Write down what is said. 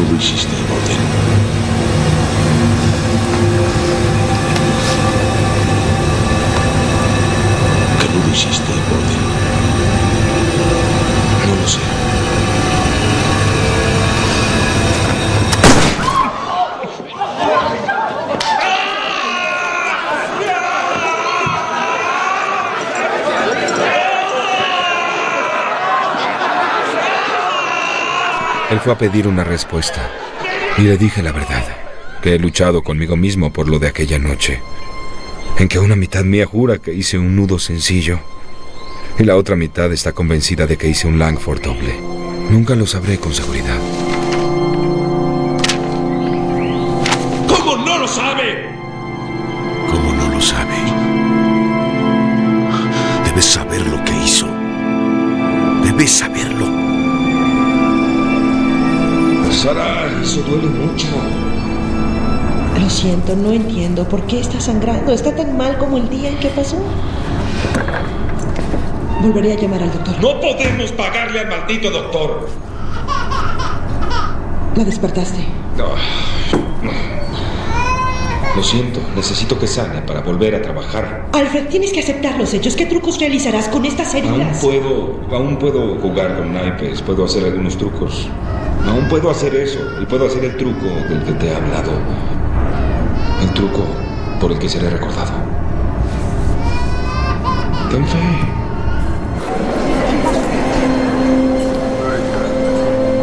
lo hiciste, Borden. ¿Que no lo hiciste, Borden? No lo sé. Él fue a pedir una respuesta y le dije la verdad, que he luchado conmigo mismo por lo de aquella noche, en que una mitad mía jura que hice un nudo sencillo y la otra mitad está convencida de que hice un Langford doble. Nunca lo sabré con seguridad. ¿Cómo no lo sabe? ¿Cómo no lo sabe? Debes saber lo que hizo. Debes saberlo. Sara, eso duele mucho. Lo siento, no entiendo. ¿Por qué está sangrando? ¿Está tan mal como el día en que pasó? Volveré a llamar al doctor. No podemos pagarle al maldito doctor. ¿La despertaste? No. Lo siento, necesito que sane para volver a trabajar. Alfred, tienes que aceptar los hechos. ¿Qué trucos realizarás con estas heridas? Aún puedo jugar con naipes, puedo hacer algunos trucos. Aún puedo hacer eso, y puedo hacer el truco del que te he hablado. El truco por el que seré recordado. Ten fe.